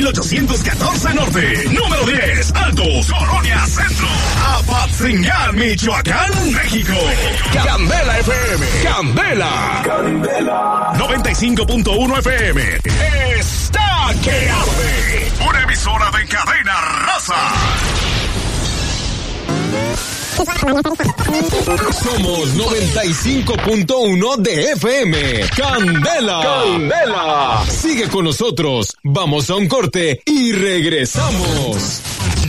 1814 Norte, número 10, Altos, Colonia Centro, Apatzingán, Michoacán, México. Candela FM, Candela. 95.1 FM. Está que arde. Una emisora de Cadena Raza. Somos 95.1 de FM. Candela. Candela. Sigue con nosotros. Vamos a un corte y regresamos.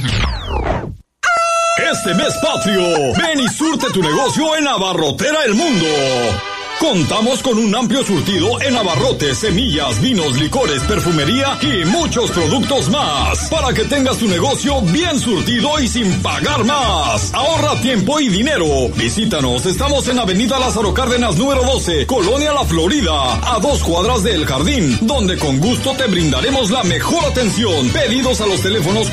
Este mes patrio, ven y surte tu negocio en Abarrotera El Mundo. Contamos con un amplio surtido en abarrotes, semillas, vinos, licores, perfumería y muchos productos más. Para que tengas tu negocio bien surtido y sin pagar más. Ahorra tiempo y dinero. Visítanos, estamos en Avenida Lázaro Cárdenas número 12, Colonia La Florida, a 2 cuadras del Jardín, donde con gusto te brindaremos la mejor atención. Pedidos a los teléfonos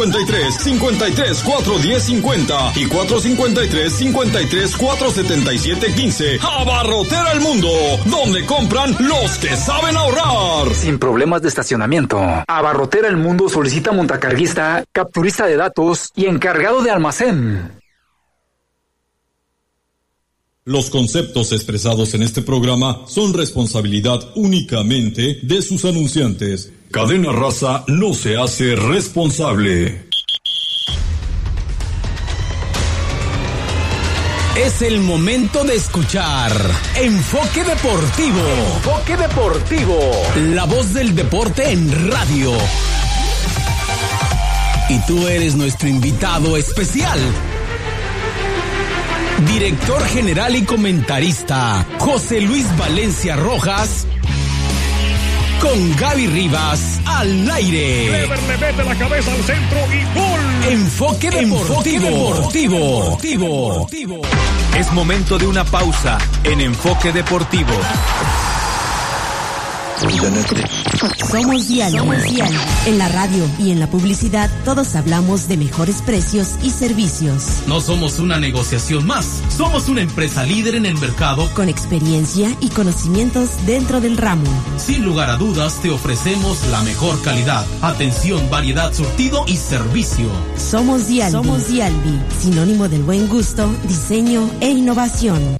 453-53-410-50 y 453-53-477-15. Abarrotera El Mundo, donde compran los que saben ahorrar. Sin problemas de estacionamiento. Abarrotera El Mundo solicita montacarguista, capturista de datos y encargado de almacén. Los conceptos expresados en este programa son responsabilidad únicamente de sus anunciantes. Cadena Raza no se hace responsable. Es el momento de escuchar Enfoque Deportivo. Enfoque Deportivo. La voz del deporte en radio. Y tú eres nuestro invitado especial. Director general y comentarista, José Luis Valencia Rojas. Con Gaby Rivas al aire. Clever le mete la cabeza al centro y gol. Enfoque Deportivo. Es momento de una pausa en Enfoque Deportivo. Somos Dial. En la radio y en la publicidad todos hablamos de mejores precios y servicios. No somos una negociación más. Somos una empresa líder en el mercado con experiencia y conocimientos dentro del ramo. Sin lugar a dudas te ofrecemos la mejor calidad, atención, variedad, surtido y servicio. Somos Dialbi, sinónimo del buen gusto, diseño e innovación.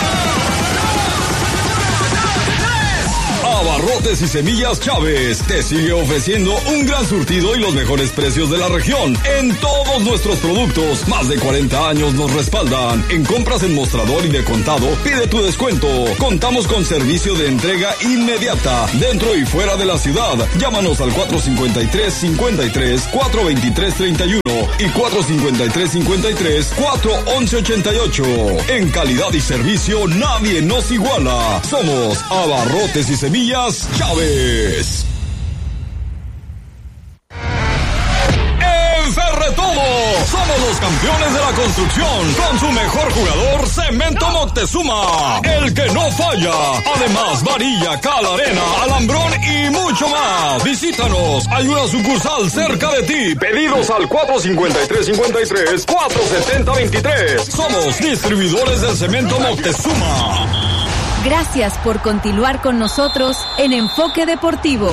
Abarrotes y Semillas Chávez te sigue ofreciendo un gran surtido y los mejores precios de la región en todos nuestros productos. Más de 40 años nos respaldan. En compras en mostrador y de contado, pide tu descuento. Contamos con servicio de entrega inmediata dentro y fuera de la ciudad. Llámanos al 453-53, 423-31 y 453-53, 411-88. En calidad y servicio nadie nos iguala. Somos Abarrotes y Semillas Chávez. En Ferretodo somos los campeones de la construcción con su mejor jugador Cemento Moctezuma, el que no falla. Además varilla, cal, arena, alambrón y mucho más. Visítanos, hay una sucursal cerca de ti. Pedidos al 453-53, 470-23. Somos distribuidores del Cemento Moctezuma. Gracias por continuar con nosotros en Enfoque Deportivo.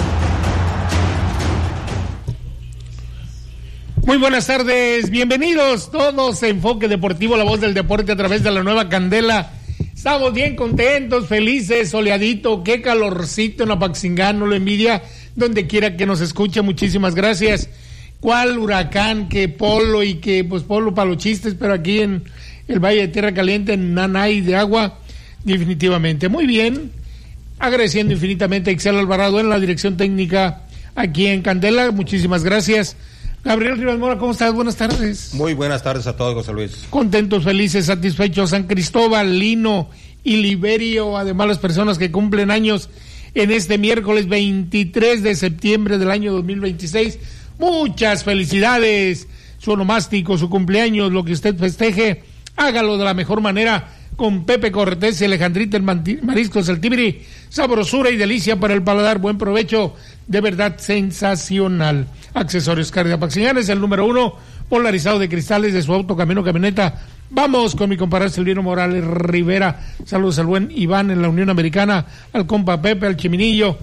Muy buenas tardes, bienvenidos todos a Enfoque Deportivo, la voz del deporte a través de la nueva Candela. Estamos bien contentos, felices, soleadito, qué calorcito en Apatzingán, no lo envidia, donde quiera que nos escuche, muchísimas gracias. ¿Cuál huracán? Que Polo y que pues Polo para los chistes, pero aquí en el Valle de Tierra Caliente, en Nanay de agua. Definitivamente, muy bien, agradeciendo infinitamente a Ixel Alvarado en la dirección técnica aquí en Candela, muchísimas gracias. Gabriel Rivas Mora, ¿cómo estás? Buenas tardes. Muy buenas tardes a todos, José Luis. Contentos, felices, satisfechos, San Cristóbal, Lino y Liberio, además las personas que cumplen años en este miércoles 23 de septiembre del año 2026, muchas felicidades, su onomástico, su cumpleaños, lo que usted festeje, hágalo de la mejor manera, con Pepe Cortés y Alejandrita el Mariscos el Tibiri, sabrosura y delicia para el paladar, buen provecho, de verdad sensacional. Accesorios Car de Apatzingán es el número 1, polarizado de cristales de su auto, camino, camioneta. Vamos con mi compadre Silvino Morales Rivera, saludos al buen Iván en la Unión Americana, al compa Pepe, al Chiminillo,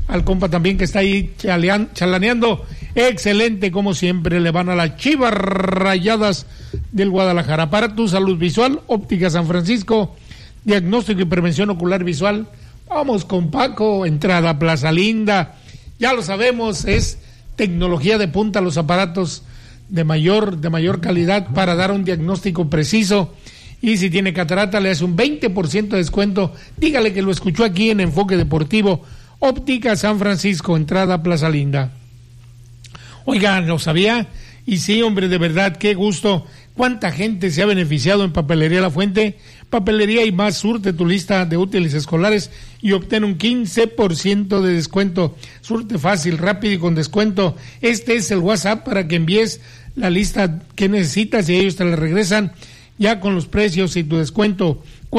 al compa también que está ahí chalaneando. Excelente, como siempre, le van a las Chivas Rayadas del Guadalajara. Para tu salud visual, Óptica San Francisco, diagnóstico y prevención ocular visual. Vamos con Paco, entrada Plaza Linda. Ya lo sabemos, es tecnología de punta, los aparatos de mayor calidad para dar un diagnóstico preciso. Y si tiene catarata, le hace un 20% de descuento. Dígale que lo escuchó aquí en Enfoque Deportivo. Óptica San Francisco, entrada Plaza Linda. Oigan, ¿lo sabía? Y sí, hombre, de verdad, qué gusto. ¿Cuánta gente se ha beneficiado en Papelería La Fuente? Papelería y más, surte tu lista de útiles escolares y obtén un 15% de descuento. Surte fácil, rápido y con descuento. Este es el WhatsApp para que envíes la lista que necesitas y ellos te la regresan ya con los precios y tu descuento.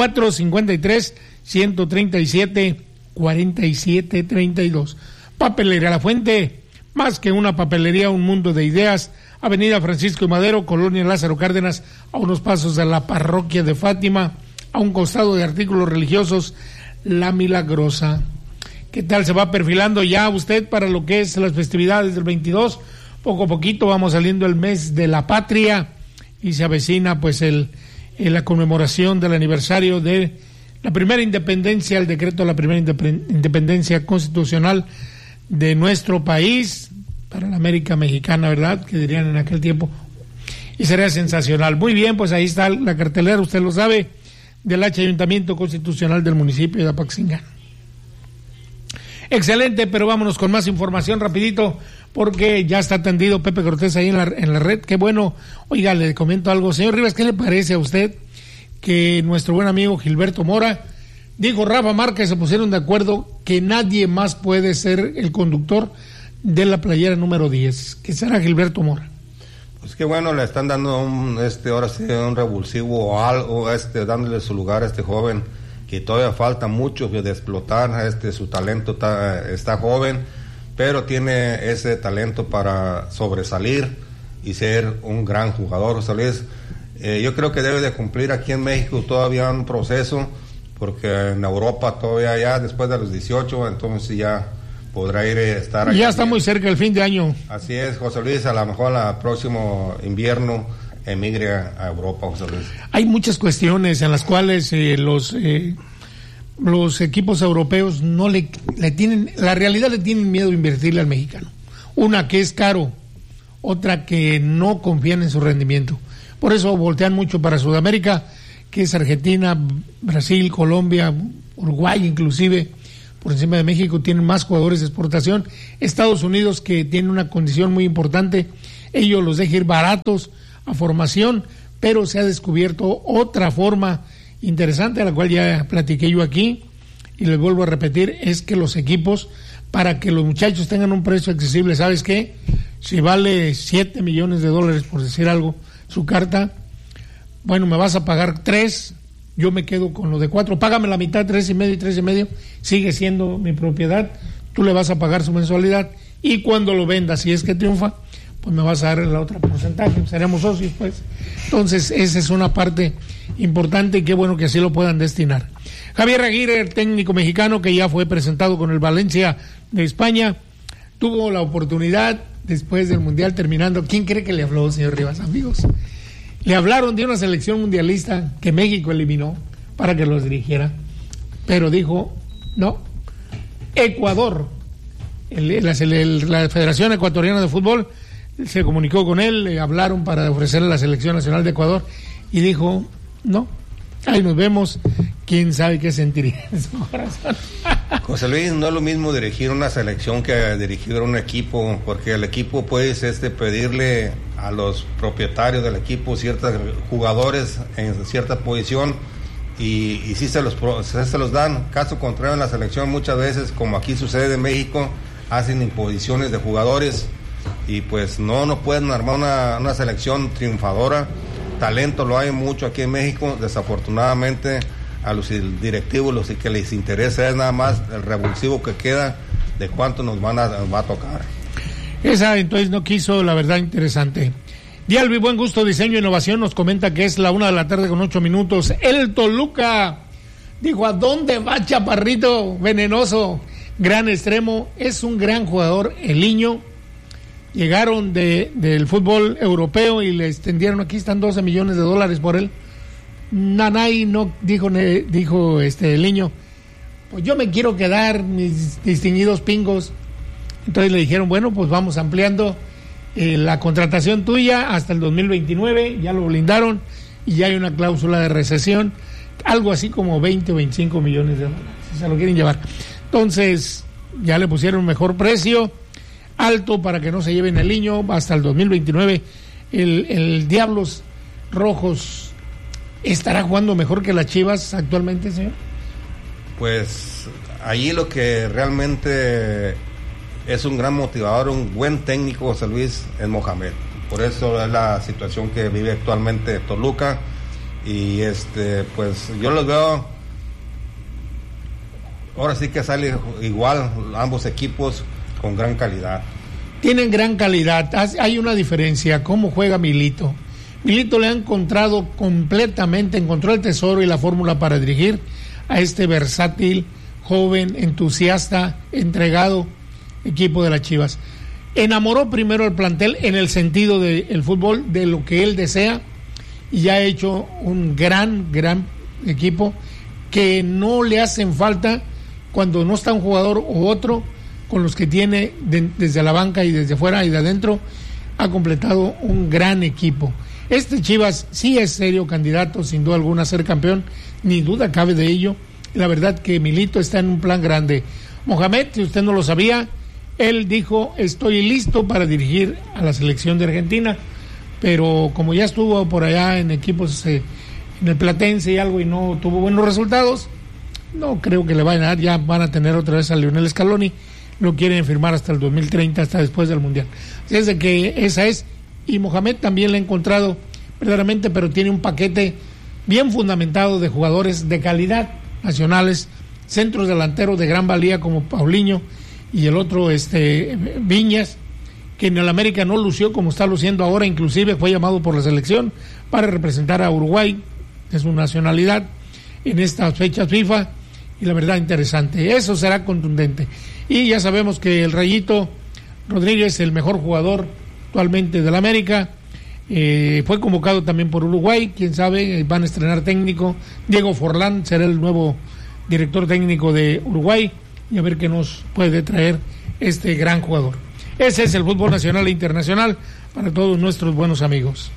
453-137-4732. Papelería La Fuente, más que una papelería, un mundo de ideas. Avenida Francisco y Madero, Colonia Lázaro Cárdenas, a unos pasos de la parroquia de Fátima, a un costado de artículos religiosos, La Milagrosa. ¿Qué tal se va perfilando ya usted para lo que es las festividades del 22? Poco a poquito vamos saliendo el mes de la patria y se avecina pues la conmemoración del aniversario de la primera independencia, el decreto de la primera independencia constitucional de nuestro país, para la América Mexicana, ¿verdad? Que dirían en aquel tiempo. Y sería sensacional. Muy bien, pues ahí está la cartelera, usted lo sabe, del Ayuntamiento Constitucional del municipio de Apaxingán. Excelente, pero vámonos con más información rapidito, porque ya está atendido Pepe Cortés ahí en la red. Qué bueno. Oiga, le comento algo. Señor Rivas, ¿qué le parece a usted que nuestro buen amigo Gilberto Mora dijo Rafa Márquez, se pusieron de acuerdo que nadie más puede ser el conductor de la playera número 10, que será Gilberto Mora? Pues qué bueno, le están dando ahora sí un revulsivo o algo, dándole su lugar a este joven, que todavía falta mucho de explotar, su talento está joven, pero tiene ese talento para sobresalir y ser un gran jugador, José Luis. Yo creo que debe de cumplir aquí en México todavía un proceso, porque en Europa todavía ya después de los 18, entonces ya podrá estar ya está muy cerca el fin de año. Así es, José Luis, a lo mejor al próximo invierno emigre a Europa, José Luis. Hay muchas cuestiones en las cuales los equipos europeos no le tienen, la realidad le tienen miedo a invertirle al mexicano. Una, que es caro, otra, que no confían en su rendimiento. Por eso voltean mucho para Sudamérica, que es Argentina, Brasil, Colombia, Uruguay inclusive, por encima de México, tienen más jugadores de exportación. Estados Unidos, que tiene una condición muy importante, ellos los dejan ir baratos a formación, pero se ha descubierto otra forma interesante, a la cual ya platiqué yo aquí, y les vuelvo a repetir, es que los equipos, para que los muchachos tengan un precio accesible, ¿sabes qué? Si vale $7 millones, por decir algo, su carta, bueno, me vas a pagar 3, yo me quedo con lo de 4, págame la mitad, 3.5 y 3.5, sigue siendo mi propiedad, tú le vas a pagar su mensualidad, y cuando lo vendas, si es que triunfa, pues me vas a dar el otro porcentaje, seremos socios pues. Entonces esa es una parte importante y qué bueno que así lo puedan destinar. Javier Aguirre, el técnico mexicano que ya fue presentado con el Valencia de España, tuvo la oportunidad después del Mundial terminando. ¿Quién cree que le habló, señor Rivas, amigos? Le hablaron de una selección mundialista que México eliminó para que los dirigiera, pero dijo no, Ecuador. La Federación Ecuatoriana de Fútbol se comunicó con él, le hablaron para ofrecerle la Selección Nacional de Ecuador y dijo no, ahí nos vemos. Quién sabe qué sentiría en su corazón. José Luis, no es lo mismo dirigir una selección que dirigir un equipo, porque el equipo puedes pedirle a los propietarios del equipo ciertos jugadores en cierta posición y si se los dan. Caso contrario, en la selección muchas veces, como aquí sucede en México, hacen imposiciones de jugadores y pues no pueden armar una selección triunfadora. Talento lo hay mucho aquí en México, desafortunadamente a los directivos lo que les interesa es nada más el revulsivo que queda de cuánto nos va a tocar. Esa entonces no quiso, la verdad, interesante. Dialbi, buen gusto, diseño e innovación, nos comenta que es la 1:08 p.m. El Toluca dijo, ¿a dónde va Chaparrito Venenoso? gran extremo, es un gran jugador, el Liño. Llegaron del fútbol europeo y le extendieron, aquí están $12 millones por él. Nanay no dijo el Liño, pues yo me quiero quedar, mis distinguidos pingos. Entonces le dijeron, bueno, pues vamos ampliando la contratación tuya hasta el 2029, ya lo blindaron y ya hay una cláusula de rescisión, algo así como 20 o 25 millones de dólares, si se lo quieren llevar. Entonces ya le pusieron un mejor precio, alto para que no se lleven el Liño, hasta el 2029. El Diablos Rojos estará jugando mejor que las Chivas actualmente, señor. Pues allí lo que realmente es un gran motivador, un buen técnico, José Luis, es Mohamed. Por eso es la situación que vive actualmente Toluca. Y pues yo los veo, ahora sí que sale igual ambos equipos con gran calidad. Tienen gran calidad. Hay una diferencia, cómo juega Milito. Milito le ha encontrado completamente, encontró el tesoro y la fórmula para dirigir a este versátil, joven, entusiasta, entregado equipo de las Chivas. Enamoró primero el plantel en el sentido del fútbol, de lo que él desea, y ha hecho un gran equipo que no le hacen falta cuando no está un jugador u otro, con los que tiene desde la banca y desde fuera y de adentro, ha completado un gran equipo. Este Chivas sí es serio candidato, sin duda alguna, a ser campeón, ni duda cabe de ello. La verdad que Milito está en un plan grande. Mohamed, si usted no lo sabía, él dijo, estoy listo para dirigir a la selección de Argentina, pero como ya estuvo por allá en equipos, en el Platense y algo, y no tuvo buenos resultados, no creo que le vayan a dar. Ya van a tener otra vez a Lionel Scaloni, lo quieren firmar hasta el 2030, hasta después del Mundial. Así es de que esa es, y Mohamed también le ha encontrado verdaderamente, pero tiene un paquete bien fundamentado de jugadores de calidad nacionales, centros delanteros de gran valía como Paulinho y el otro Viñas, que en el América no lució como está luciendo ahora, inclusive fue llamado por la selección para representar a Uruguay, de su nacionalidad, en estas fechas FIFA, y la verdad interesante, eso será contundente. Y ya sabemos que el Rayito Rodríguez, el mejor jugador actualmente del América, fue convocado también por Uruguay, quién sabe, van a estrenar técnico. Diego Forlán será el nuevo director técnico de Uruguay, y a ver qué nos puede traer este gran jugador. Ese es el fútbol nacional e internacional para todos nuestros buenos amigos.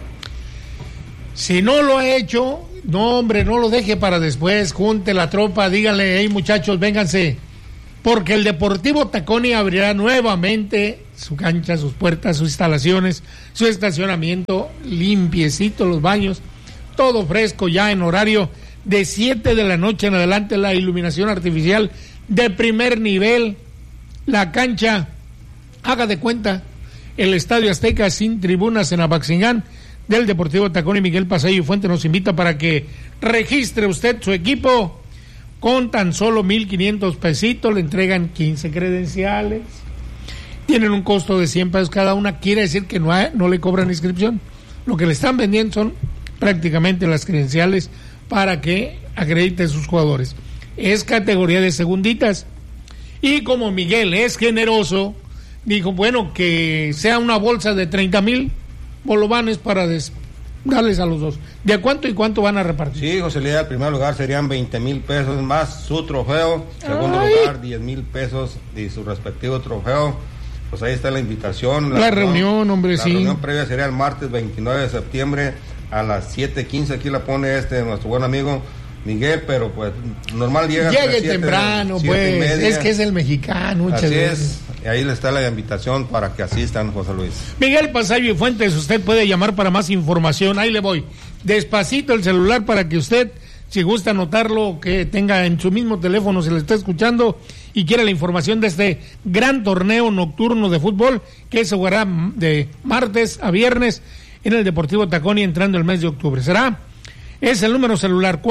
Si no lo ha hecho, no hombre, no lo deje para después, junte la tropa, díganle, hey muchachos, vénganse, porque el Deportivo Taconi abrirá nuevamente su cancha, sus puertas, sus instalaciones, su estacionamiento, limpiecito los baños, todo fresco ya en horario de 7 de la noche en adelante, la iluminación artificial de primer nivel, la cancha, haga de cuenta, el Estadio Azteca sin tribunas en Apaxingán del Deportivo Taconi. Miguel Pasallo y Fuente nos invita para que registre usted su equipo con tan solo 1,500 pesitos, le entregan 15 credenciales, tienen un costo de 100 pesos cada una, quiere decir que no le cobran inscripción, lo que le están vendiendo son prácticamente las credenciales para que acredite sus jugadores. Es categoría de segunditas, y como Miguel es generoso, dijo, bueno, que sea una bolsa de 30,000 bolovanes para darles a los dos. ¿De cuánto y cuánto van a repartir? Sí, José Luis, el primer lugar serían 20,000 pesos más su trofeo, segundo lugar 10,000 pesos y su respectivo trofeo. Pues ahí está la invitación. La reunión, hombre, sí. La reunión previa sería el martes 29 de septiembre a las 7:15, aquí la pone nuestro buen amigo Miguel, pero pues normal llega. Llegue temprano, pues, es que es el mexicano, muchas así veces. Es, y ahí le está la invitación para que asistan, José Luis. Miguel Pasallo y Fuentes, usted puede llamar para más información, ahí le voy. Despacito el celular para que usted, si gusta anotarlo, que tenga en su mismo teléfono, se le está escuchando y quiere la información de este gran torneo nocturno de fútbol que se jugará de martes a viernes en el Deportivo Taconi entrando el mes de octubre. Es el número celular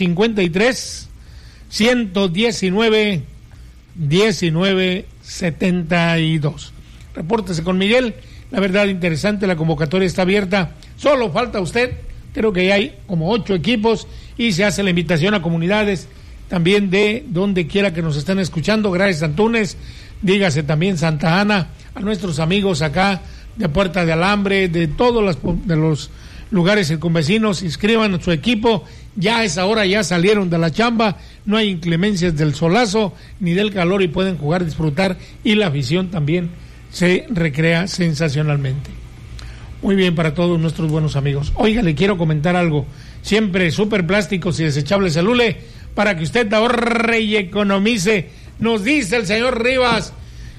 453-119-1972. Repórtese con Miguel, la verdad interesante, la convocatoria está abierta, solo falta usted, creo que ya hay como 8 equipos y se hace la invitación a comunidades también de donde quiera que nos estén escuchando. Gracias, Antunes, dígase también Santa Ana, a nuestros amigos acá de Puerta de Alambre, de todos los lugares circunvecinos. Inscriban a su equipo, ya a esa hora ya salieron de la chamba, no hay inclemencias del solazo ni del calor y pueden jugar, disfrutar, y la afición también se recrea sensacionalmente. Muy bien, para todos nuestros buenos amigos. Oiga, le quiero comentar algo. Siempre Super Plásticos y Desechables Celule, para que usted ahorre y economice. Nos dice el señor Rivas,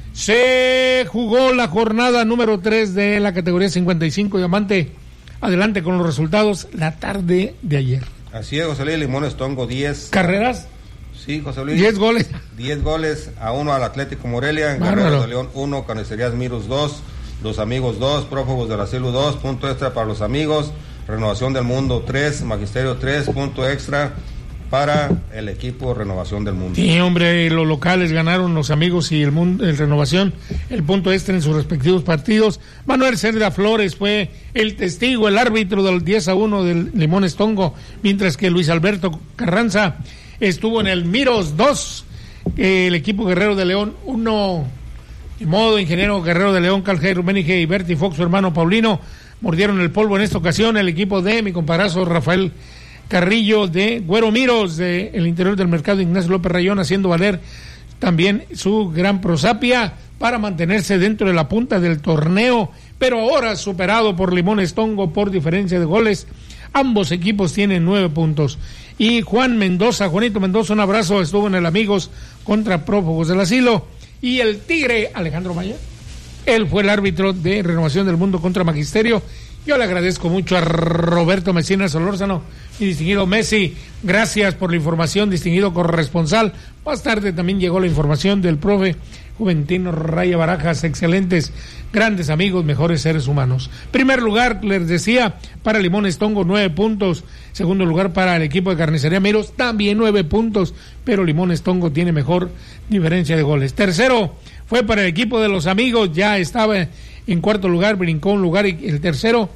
se jugó la jornada número 3 de la categoría 55 diamante. Adelante con los resultados la tarde de ayer. Así es, José Luis. Limones Tongo 10 carreras. Sí, José Luis. 10 goles. 10 goles a 1 al Atlético Morelia. Guerrero de León 1, Carnicerías Miros 2, Los Amigos 2, Prófugos de la Cielo 2, punto extra para Los Amigos. Renovación del Mundo 3, Magisterio 3, punto extra para el equipo Renovación del Mundo. Sí, hombre, los locales ganaron Los Amigos y el Renovación el punto extra en sus respectivos partidos. Manuel Cerda Flores fue el testigo, el árbitro del 10-1 del Limones Tongo, mientras que Luis Alberto Carranza estuvo en el Miros 2, el equipo Guerrero de León 1. De modo, ingeniero Guerrero de León, Caljairo Menige y Berti Fox, su hermano Paulino, mordieron el polvo en esta ocasión. El equipo de mi comparazo Rafael Carrillo de Güero Miros, de el interior del mercado, Ignacio López Rayón, haciendo valer también su gran prosapia para mantenerse dentro de la punta del torneo, pero ahora superado por Limones Tongo por diferencia de goles. Ambos equipos tienen 9 puntos. Y Juanito Mendoza, un abrazo, estuvo en el Amigos contra Prófugos del Asilo. Y el Tigre, Alejandro Maya, él fue el árbitro de Renovación del Mundo contra Magisterio. Yo le agradezco mucho a Roberto Mesina Solórzano y distinguido Messi, gracias por la información, distinguido corresponsal. Más tarde también llegó la información del profe Juventino Raya Barajas, excelentes, grandes amigos, mejores seres humanos. Primer lugar, les decía, para Limones Tongo, 9 puntos. Segundo lugar para el equipo de Carnicería Miros, también 9 puntos, pero Limones Tongo tiene mejor diferencia de goles. Tercero fue para el equipo de Los Amigos, ya estaba en cuarto lugar, brincó un lugar, y el tercero,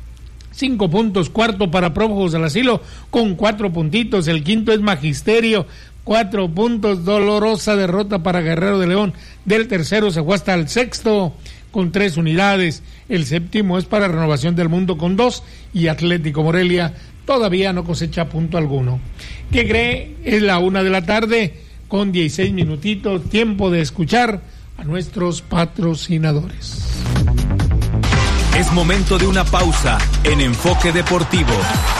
5 puntos. Cuarto para Prófugos del Asilo con 4 puntitos. El quinto es Magisterio, 4 puntos. Dolorosa derrota para Guerrero de León. Del tercero se fue hasta el sexto con 3 unidades. El séptimo es para Renovación del Mundo con 2 y Atlético Morelia todavía no cosecha punto alguno. ¿Qué cree? Es la 1 de la tarde con 16 minutitos. Tiempo de escuchar a nuestros patrocinadores. Es momento de una pausa en Enfoque Deportivo.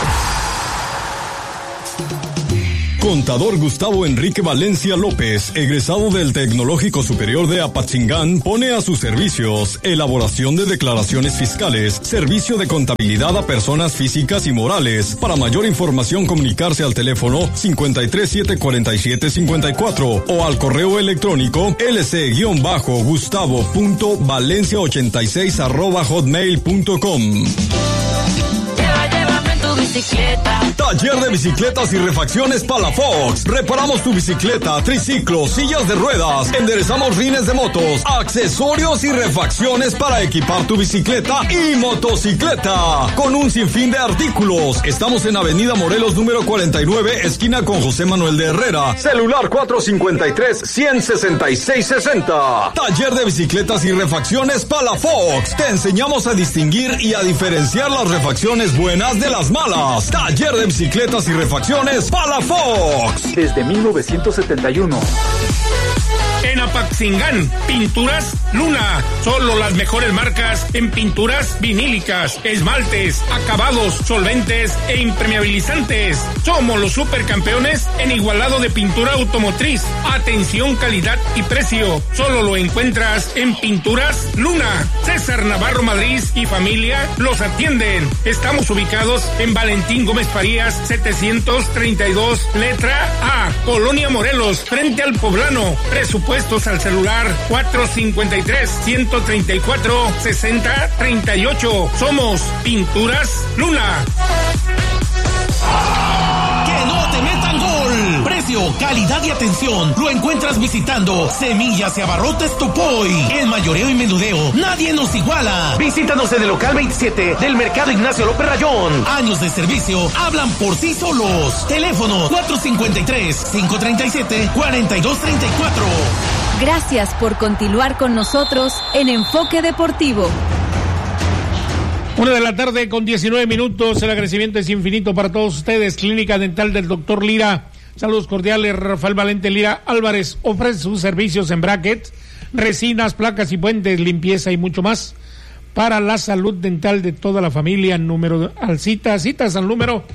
Contador Gustavo Enrique Valencia López, egresado del Tecnológico Superior de Apatzingán, pone a sus servicios elaboración de declaraciones fiscales, servicio de contabilidad a personas físicas y morales. Para mayor información, comunicarse al teléfono 5374754 o al correo electrónico lc-gustavo.valencia86@hotmail.com. Taller de bicicletas y refacciones Palafox. Reparamos tu bicicleta, triciclo, sillas de ruedas, enderezamos rines de motos, accesorios y refacciones para equipar tu bicicleta y motocicleta. Con un sinfín de artículos. Estamos en Avenida Morelos número 49, esquina con José Manuel de Herrera. Celular 453-166-60. Taller de bicicletas y refacciones Palafox. Te enseñamos a distinguir y a diferenciar las refacciones buenas de las malas. Taller de bicicletas y refacciones Palafox. Desde 1971. En Apatzingán, Pinturas Luna. Solo las mejores marcas en pinturas vinílicas, esmaltes, acabados, solventes e impermeabilizantes. Somos los supercampeones en igualado de pintura automotriz. Atención, calidad y precio. Solo lo encuentras en Pinturas Luna. César Navarro Madrid y familia los atienden. Estamos ubicados en Valentín Gómez Farías, 732, letra A, Colonia Morelos, frente al Poblano. Presupuestos al celular 453-134-6038. Somos Pinturas Luna. ¡Que no te metan gol! servicio, calidad y atención lo encuentras visitando Semillas y Abarrotes Topoy. En mayoreo y menudeo, nadie nos iguala. Visítanos en el local 27 del Mercado Ignacio López Rayón. Años de servicio hablan por sí solos. Teléfono 453-537-4234. Gracias por continuar con nosotros en Enfoque Deportivo. 1:00 con 19 minutos. El agradecimiento es infinito para todos ustedes. Clínica Dental del Dr. Lira. Saludos cordiales. Rafael Valente Lira Álvarez ofrece sus servicios en brackets, resinas, placas y puentes, limpieza y mucho más para la salud dental de toda la familia. Citas al número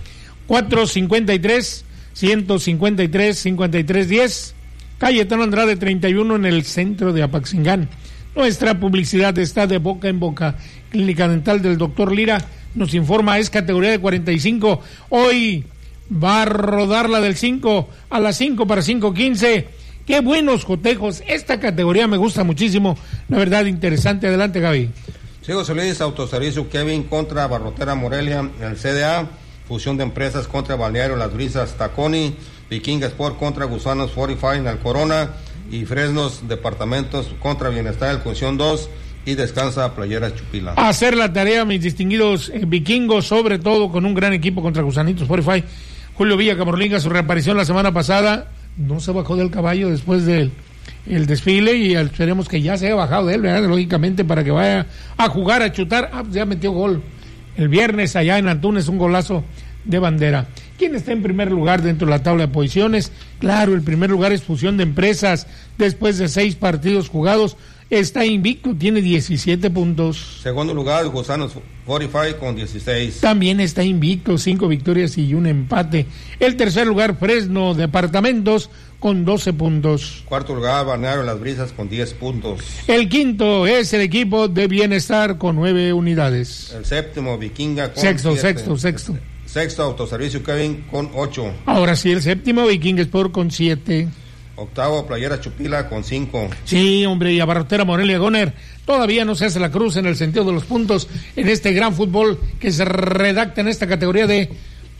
453-153-5310, Cayetano Andrade 31 en el centro de Apaxingán. Nuestra publicidad está de boca en boca. Clínica Dental del Dr. Lira nos informa, es categoría de 45. Hoy va a rodar la del 5 a las 5 para 5:15. Qué buenos cotejos. Esta categoría me gusta muchísimo. La verdad, interesante. Adelante, Gaby. Sí, José Luis. Autoservicio Kevin contra Barrotera Morelia, el CDA. Fusión de empresas contra Balneario Las Brisas Taconi. Viking Sport contra Gusanos 45 en el Corona. Y Fresnos Departamentos contra Bienestar del Función 2 y Descansa Playera Chupila. Hacer la tarea, mis distinguidos vikingos, sobre todo con un gran equipo contra Gusanitos 45. Julio Villa Camorlinga, su reaparición la semana pasada, no se bajó del caballo después del desfile y esperemos que ya se haya bajado de él, ¿verdad? Lógicamente, para que vaya a jugar, a chutar. Ya metió gol el viernes allá en Antunes, un golazo de bandera. ¿Quién está en primer lugar dentro de la tabla de posiciones? Claro, el primer lugar es Fusión de Empresas. Después de 6 partidos jugados, está invicto, tiene 17 puntos. Segundo lugar, Gusanos 45 con 16. También está invicto, 5 victorias y un empate. El tercer lugar, Fresno Departamentos, con 12 puntos. Cuarto lugar, Balneario Las Brisas, con 10 puntos. El quinto es el equipo de Bienestar, con 9 unidades. El séptimo, Vikinga, con Sexto. Sexto, Autoservicio Kevin, con 8. Ahora sí, el séptimo, Viking Sport, con 7. Octavo, Playera Chupila, con 5. Sí, hombre, y Abarrotera Morelia Goner todavía no se hace la cruz en el sentido de los puntos en este gran fútbol que se redacta en esta categoría de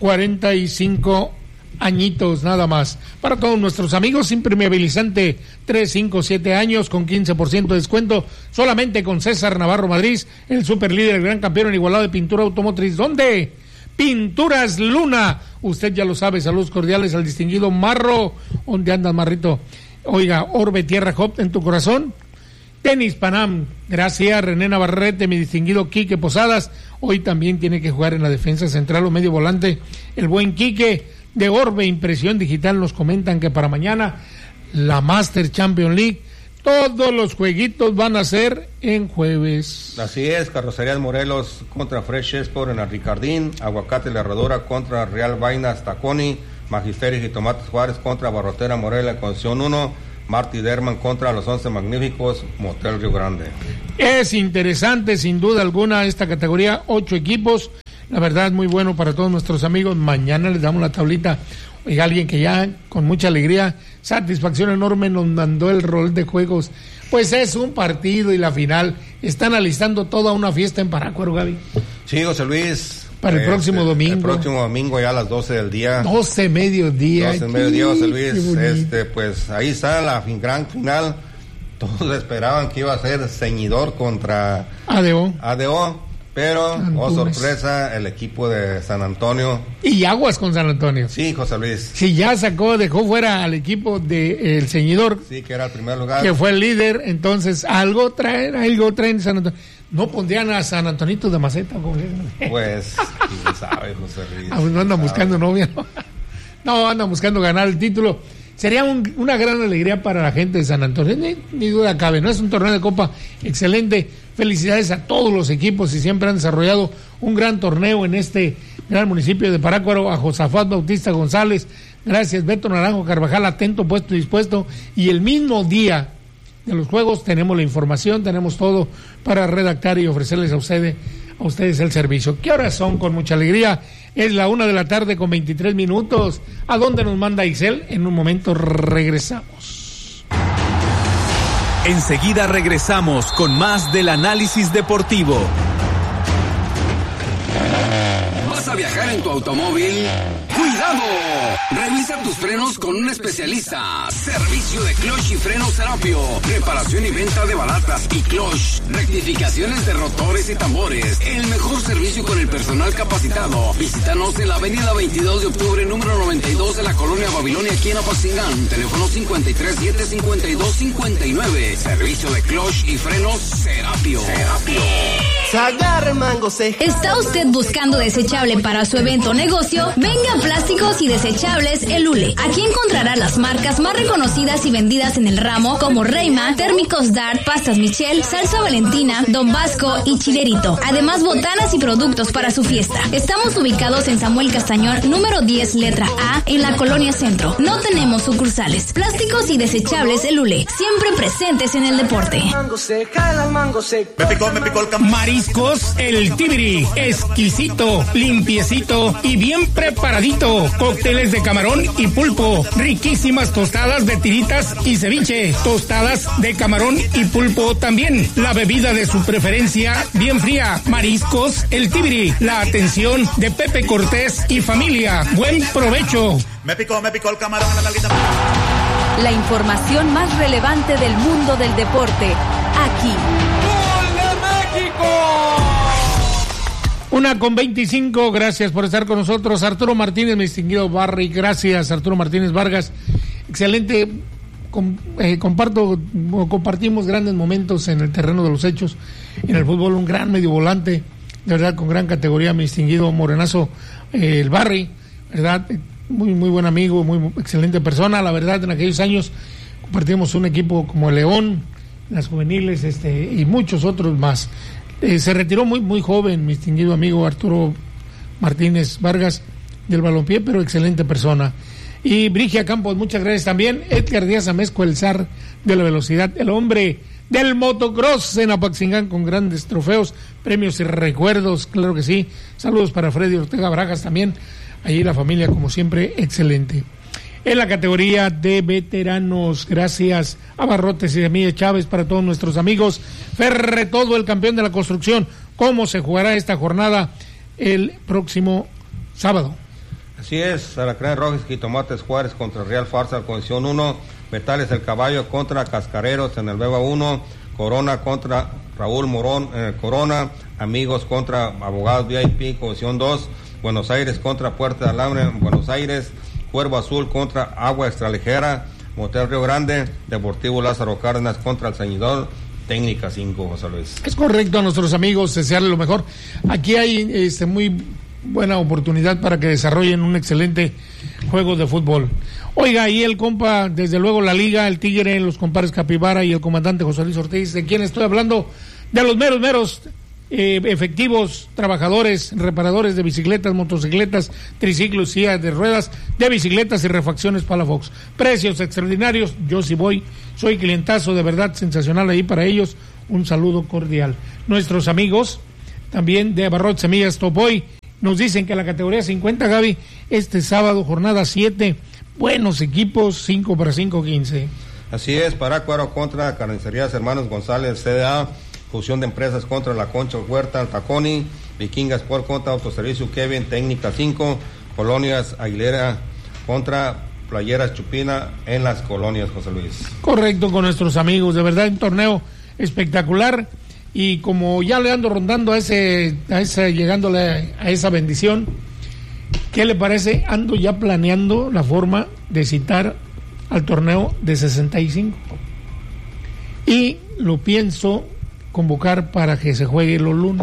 45 añitos nada más. Para todos nuestros amigos, impermeabilizante 3, 5, 7 años con 15% de descuento, solamente con César Navarro Madrid, el super líder, el gran campeón en igualado de pintura automotriz. ¿Dónde? Pinturas Luna. Usted ya lo sabe. Saludos cordiales al distinguido Marro. ¿Dónde andas, Marrito? Oiga, Orbe Tierra Hop en tu corazón. Tenis Panam. Gracias, René Navarrete, mi distinguido Quique Posadas. Hoy también tiene que jugar en la defensa central o medio volante. El buen Quique de Orbe Impresión Digital nos comentan que para mañana la Master Champions League, todos los jueguitos van a ser en jueves. Así es, Carrocerías Morelos contra Fresh Sport en el Ricardín, Aguacate La Herradura contra Real Vainas Taconi, Magisterio y Tomates Juárez contra Barrotera Morelia Concepción 1, Marty Derman contra Los 11 Magníficos, Motel Río Grande. Es interesante, sin duda alguna, esta categoría, 8 equipos, la verdad muy bueno para todos nuestros amigos. Mañana les damos la tablita. Oiga, alguien que ya con mucha alegría, satisfacción enorme nos mandó el rol de juegos. Pues es un partido y la final. Están alistando toda una fiesta en Parácuaro, Gaby. Sí, José Luis. Para el próximo domingo. El próximo domingo ya a las 12 del día. 12 mediodía. 12 mediodía, José Luis. Pues ahí está la gran final. Todos esperaban que iba a ser Ceñidor contra ADO. Pero, sorpresa, el equipo de San Antonio. Y aguas con San Antonio. Sí, José Luis. Si ya dejó fuera al equipo de El Ceñidor. Sí, que era el primer lugar. Que fue el líder, entonces algo traen San Antonio. ¿No pondrían a San Antonito de Maceta? Pues, quién sabe, José Luis. No andan buscando novia, ¿no? No, andan buscando ganar el título. Sería una gran alegría para la gente de San Antonio, ni duda cabe, ¿no? Es un torneo de Copa excelente. Felicidades a todos los equipos y siempre han desarrollado un gran torneo en este gran municipio de Parácuaro. A Josafat Bautista González, gracias. Beto Naranjo Carvajal, atento, puesto y dispuesto. Y el mismo día de los juegos tenemos la información, tenemos todo para redactar y ofrecerles a ustedes el servicio. ¿Qué horas son? Con mucha alegría. Es la 1:00 con 23 minutos. ¿A dónde nos manda Ixel? En un momento regresamos. Enseguida regresamos con más del análisis deportivo. Más ¿Vas a viajar en tu automóvil? ¡Cuidado! Revisa tus frenos con un especialista. Servicio de clutch y frenos Serapio. Reparación y venta de balatas y clutch. Rectificaciones de rotores y tambores. El mejor servicio con el personal capacitado. Visítanos en la avenida 22 de octubre, número 92 de la colonia Babilonia, aquí en Apaxingán. Teléfono 5375259. Servicio de clutch y frenos Serapio. ¿Está usted buscando desechable para su evento o negocio? Venga a Plásticos y Desechables El Ule. Aquí encontrará las marcas más reconocidas y vendidas en el ramo, como Reima, Térmicos Dart, Pastas Michel, Salsa Valentina, Don Vasco y Chilerito. Además, botanas y productos para su fiesta. Estamos ubicados en Samuel Castañón, número 10, letra A, en la Colonia Centro. No tenemos sucursales. Plásticos y Desechables El Ule. Siempre presentes en el deporte. Mariscos El Tibiri, exquisito, limpiecito y bien preparadito. Cócteles de camarón y pulpo, riquísimas tostadas de tiritas y ceviche, tostadas de camarón y pulpo también. La bebida de su preferencia, bien fría. Mariscos El Tibiri, la atención de Pepe Cortés y familia. Buen provecho. Me picó el camarón en la nalguita. La información más relevante del mundo del deporte, aquí. 1:25, gracias por estar con nosotros. Arturo Martínez, mi distinguido Barry, gracias. Arturo Martínez Vargas, excelente. Compartimos grandes momentos en el terreno de los hechos, en el fútbol, un gran medio volante, de verdad, con gran categoría, mi distinguido morenazo, el Barry, verdad, muy buen amigo, muy excelente persona, la verdad. En aquellos años compartimos un equipo como el León, las juveniles, y muchos otros más. Se retiró muy joven mi distinguido amigo Arturo Martínez Vargas del balompié, pero excelente persona. Y Brigia Campos, muchas gracias también. Edgar Díaz Amezco, el zar de la velocidad, el hombre del motocross en Apaxingán, con grandes trofeos, premios y recuerdos, claro que sí. Saludos para Freddy Ortega Bragas también, allí la familia como siempre excelente. En la categoría de veteranos, gracias a Barrotes y Semilla Chávez, para todos nuestros amigos. Ferre Todo, el campeón de la construcción. ¿Cómo se jugará esta jornada el próximo sábado? Así es, Alacrán Rojas y Tomates Juárez contra Real Farsa, condición 1. Metales El Caballo contra Cascareros en el Beba 1. Corona contra Raúl Morón en el Corona. Amigos contra Abogados VIP, condición 2. Buenos Aires contra Puerta de Alambre en Buenos Aires. Cuervo Azul contra Agua Extraligera, Motel Río Grande, Deportivo Lázaro Cárdenas contra El Ceñidor, Técnica 5, José Luis. Es correcto, a nuestros amigos desearles lo mejor. Aquí hay muy buena oportunidad para que desarrollen un excelente juego de fútbol. Oiga, y el compa, desde luego la Liga, el Tigre, los compadres Capibara y el comandante José Luis Ortiz, ¿de quién estoy hablando? De los meros efectivos, trabajadores, reparadores de bicicletas, motocicletas, triciclos, sillas de ruedas, de bicicletas y refacciones Palafox. Precios extraordinarios, yo sí voy, soy clientazo, de verdad sensacional ahí para ellos, un saludo cordial. Nuestros amigos también de Abarrotes Semillas Topoy nos dicen que la categoría 50, Gaby, este sábado, jornada 7, buenos equipos, 5 para 5-15. Así es, Parácuaro contra Carnicerías Hermanos González, CDA, Fusión de Empresas contra La Concha Huerta, Taconi, Vikinga Sport contra Autoservicio Kevin, Técnica 5, Colonias Aguilera contra Playeras Chupina en las colonias, José Luis. Correcto, con nuestros amigos, de verdad un torneo espectacular, y como ya le ando rondando llegándole a esa bendición, ¿qué le parece? Ando ya planeando la forma de citar al torneo de 65 y lo pienso convocar para que se juegue los lunes.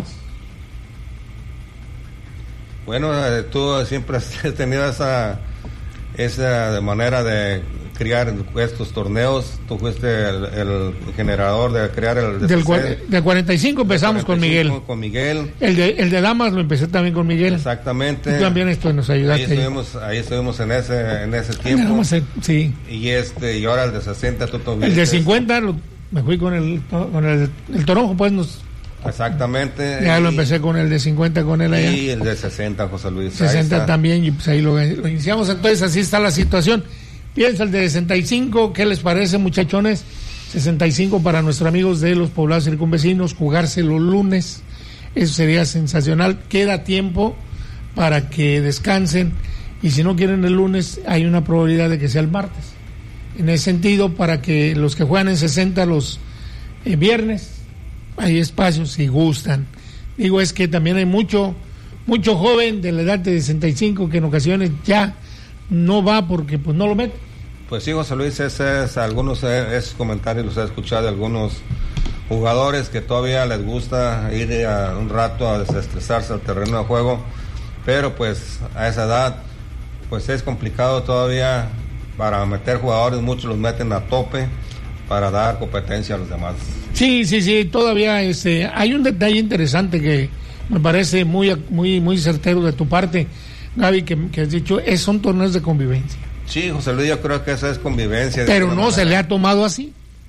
Bueno, tú siempre has tenido esa manera de crear estos torneos. Tú fuiste el generador de crear el del 45 empezamos con Miguel. El de damas lo empecé también con Miguel. Exactamente. Tú también nos ayudaste. Ahí estuvimos en ese tiempo. Sí. Y ahora el de 60 tú tuviste. El de 50 me fui con el Toronjo, pues Exactamente. Ya lo empecé con el de 50 con él allá. Y el de 60, José Luis. 60 también, y pues ahí lo iniciamos. Entonces así está la situación. Piensa el de 65, ¿qué les parece, muchachones? 65 para nuestros amigos de los poblados circunvecinos, jugarse los lunes. Eso sería sensacional. Queda tiempo para que descansen, y si no quieren el lunes, hay una probabilidad de que sea el martes. En ese sentido, para que los que juegan en 60 los viernes, hay espacios si gustan. Digo, es que también hay mucho joven de la edad de 65 que en ocasiones ya no va porque pues no lo meten. Pues sí, José Luis, esos comentarios los he escuchado de algunos jugadores que todavía les gusta ir un rato a desestresarse al terreno de juego, pero pues a esa edad pues es complicado todavía para meter jugadores, muchos los meten a tope para dar competencia a los demás. Sí, todavía hay un detalle interesante que me parece muy certero de tu parte, Gaby, que has dicho, son torneos de convivencia. Sí, José Luis, yo creo que esa es convivencia. Pero no se le ha tomado así.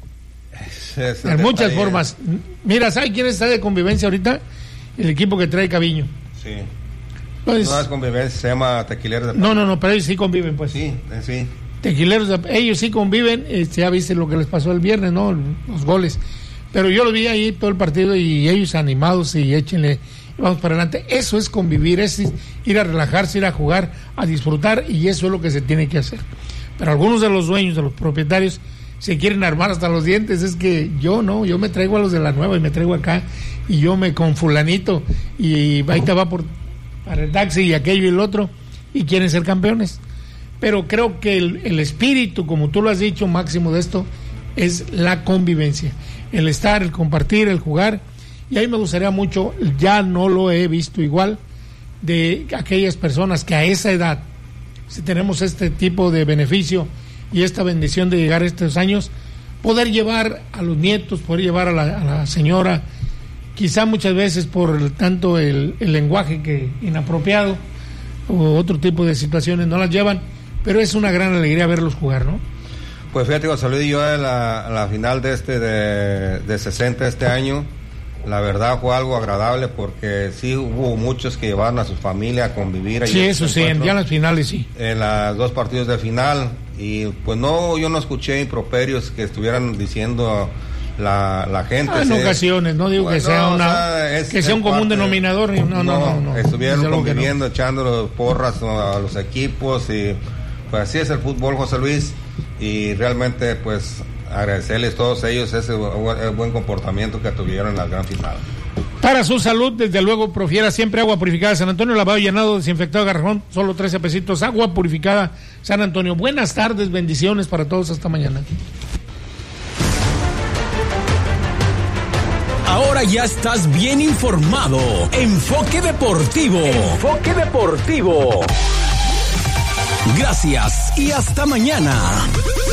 En muchas formas. Mira, ¿sabes quién está de convivencia ahorita? El equipo que trae Caviño. Sí. Entonces, no es convivencia, se llama Tequileros de Panamá. No, pero ellos sí conviven, pues. Sí. Tequileros, ellos sí conviven. Ya viste lo que les pasó el viernes, ¿no? Los goles. Pero yo lo vi ahí todo el partido y ellos animados y échenle, vamos para adelante. Eso es convivir, es ir a relajarse, ir a jugar, a disfrutar, y eso es lo que se tiene que hacer. Pero algunos de los dueños, de los propietarios, se quieren armar hasta los dientes. Es que yo me traigo a los de la nueva y me traigo acá y yo me con fulanito y ahí te va para el taxi y aquello y el otro, y quieren ser campeones. Pero creo que el espíritu, como tú lo has dicho, Máximo, de esto es la convivencia, el estar, el compartir, el jugar. Y ahí me gustaría mucho, ya no lo he visto igual, de aquellas personas que a esa edad, si tenemos este tipo de beneficio y esta bendición de llegar a estos años, poder llevar a los nietos, poder llevar a la señora, quizá muchas veces por tanto el lenguaje que inapropiado o otro tipo de situaciones no las llevan, pero es una gran alegría verlos jugar, ¿no? Pues fíjate, José Luis, yo en la final de 60 este año, la verdad fue algo agradable porque sí hubo muchos que llevaron a su familia a convivir. Sí, eso sí, ya en las finales sí. En los 2 partidos de final, y pues yo no escuché improperios que estuvieran diciendo la gente. En ocasiones, no digo que sea un común denominador. No. Estuvieron conviviendo, echando porras a los equipos, y pues así es el fútbol, José Luis, y realmente pues agradecerles a todos ellos ese buen comportamiento que tuvieron en la gran final. Para su salud, desde luego, profiera siempre agua purificada San Antonio, lavado, llenado, desinfectado, garrafón, solo 13 pesitos, agua purificada San Antonio. Buenas tardes, bendiciones para todos, hasta mañana. Ahora ya estás bien informado. Enfoque Deportivo. Gracias y hasta mañana.